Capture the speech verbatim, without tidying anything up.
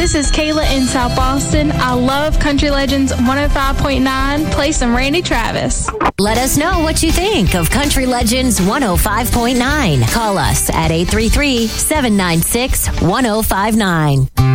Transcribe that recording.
this is Kayla in South Boston. I love Country Legends one oh five point nine. Play some Randy Travis. Let us know what you think of Country Legends one oh five point nine. Call us at eight three three, seven nine six, one oh five nine.